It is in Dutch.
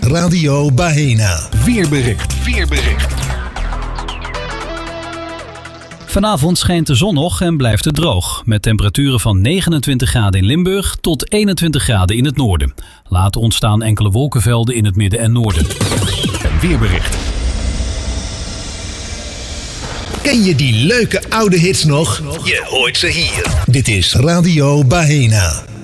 Radio Bahena. Weerbericht. Vanavond schijnt de zon nog en blijft het droog. Met temperaturen van 29 graden in Limburg tot 21 graden in het noorden. Later ontstaan enkele wolkenvelden in het midden en noorden. Een weerbericht. Ken je die leuke oude hits nog? Je hoort ze hier. Dit is Radio Bahena.